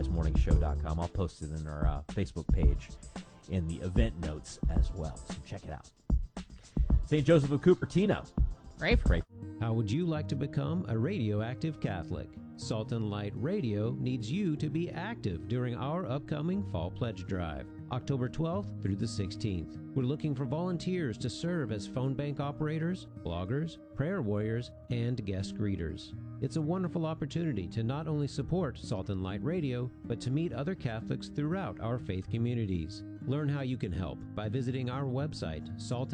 sunrisemorningshow.com. I'll post it in our Facebook page in the event notes as well. So check it out. St. Joseph of Cupertino. Pray. How would you like to become a radioactive Catholic? Salt and Light Radio needs you to be active during our upcoming Fall Pledge Drive, October 12th through the 16th. We're looking for volunteers to serve as phone bank operators, bloggers, prayer warriors, and guest greeters. It's a wonderful opportunity to not only support Salt and Light Radio, but to meet other Catholics throughout our faith communities. Learn how you can help by visiting our website,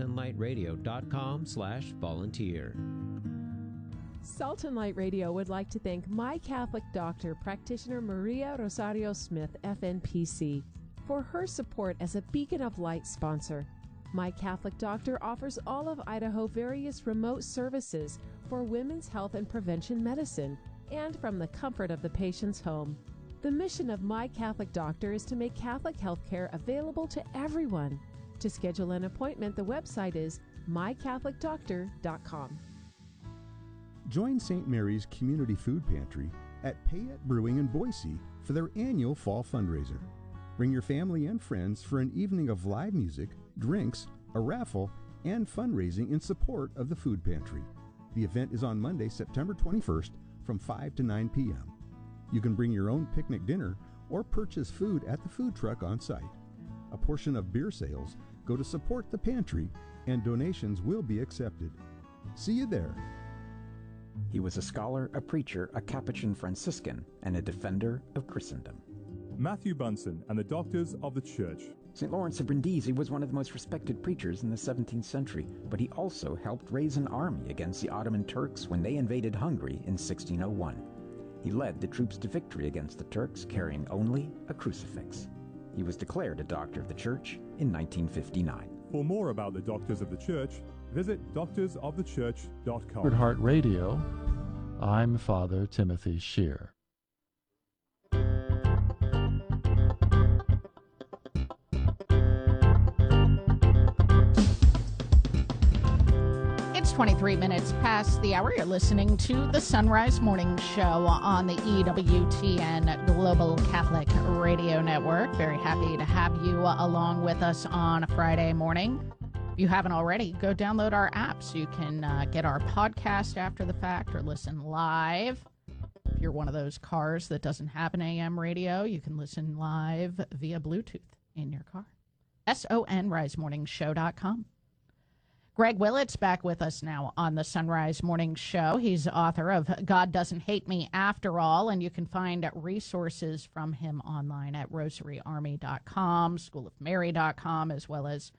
saltandlightradio.com/volunteer. Salt and Light Radio would like to thank My Catholic Doctor, practitioner Maria Rosario Smith, FNPC, for her support as a Beacon of Light sponsor. My Catholic Doctor offers all of Idaho various remote services for women's health and prevention medicine, and from the comfort of the patient's home. The mission of My Catholic Doctor is to make Catholic health care available to everyone. To schedule an appointment, the website is mycatholicdoctor.com. Join St. Mary's Community Food Pantry at Payette Brewing in Boise for their annual fall fundraiser. Bring your family and friends for an evening of live music, drinks, a raffle, and fundraising in support of the food pantry. The event is on Monday, September 21st from 5 to 9 p.m. You can bring your own picnic dinner or purchase food at the food truck on site. A portion of beer sales go to support the pantry, and donations will be accepted. See you there. He was a scholar, a preacher, a Capuchin Franciscan, and a defender of Christendom. Matthew Bunsen and the Doctors of the Church. St. Lawrence of Brindisi was one of the most respected preachers in the 17th century, but he also helped raise an army against the Ottoman Turks when they invaded Hungary in 1601. He led the troops to victory against the Turks, carrying only a crucifix. He was declared a Doctor of the Church in 1959. For more about the Doctors of the Church, visit doctorsofthechurch.com. Sacred Heart Radio, I'm Father Timothy Shear. It's 23 minutes past the hour. You're listening to the Sunrise Morning Show on the EWTN Global Catholic Radio Network. Very happy to have you along with us on a Friday morning. If you haven't already, go download our app so you can get our podcast after the fact or listen live. If you're one of those cars that doesn't have an AM radio, you can listen live via Bluetooth in your car. sonrisemorningshow.com. Greg Willett's back with us now on the Sunrise Morning Show. He's author of God Doesn't Hate Me After All, and you can find resources from him online at rosaryarmy.com, schoolofmary.com, as well as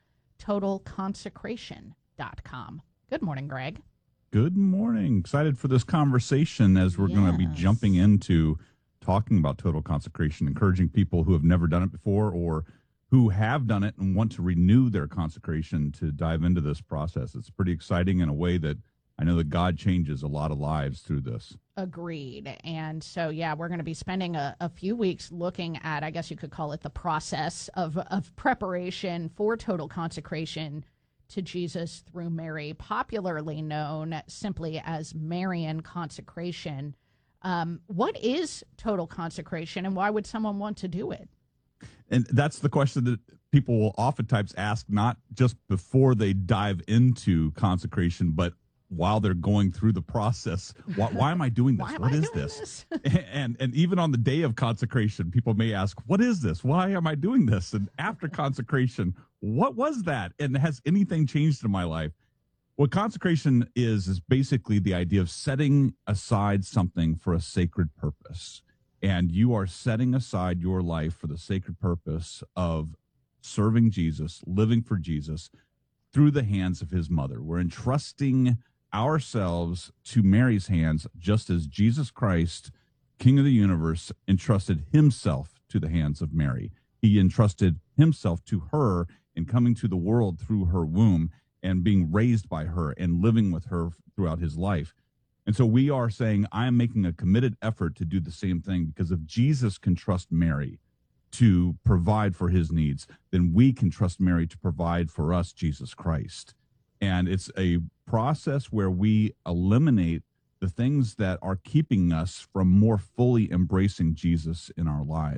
totalconsecration.com. Good morning, Greg. Good morning. Excited for this conversation as we're going to be jumping into talking about total consecration, encouraging people who have never done it before or who have done it and want to renew their consecration to dive into this process. It's pretty exciting in a way that I know that God changes a lot of lives through this. Agreed. And so, we're going to be spending a few weeks looking at, I guess you could call it the process of preparation for total consecration to Jesus through Mary, popularly known simply as Marian consecration. What is total consecration, and why would someone want to do it? And that's the question that people will oftentimes ask, not just before they dive into consecration, but while they're going through the process. Why am I doing this? What is this? and even on the day of consecration, people may ask, what is this? Why am I doing this? And after consecration, what was that? And has anything changed in my life? What consecration is basically the idea of setting aside something for a sacred purpose. And you are setting aside your life for the sacred purpose of serving Jesus, living for Jesus through the hands of his mother. We're entrusting ourselves to Mary's hands, just as Jesus Christ, King of the universe, entrusted himself to the hands of Mary. He entrusted himself to her in coming to the world through her womb and being raised by her and living with her throughout his life. And so we are saying, I'm making a committed effort to do the same thing, because if Jesus can trust Mary to provide for his needs, then we can trust Mary to provide for us, Jesus Christ. And it's a process where we eliminate the things that are keeping us from more fully embracing Jesus in our lives.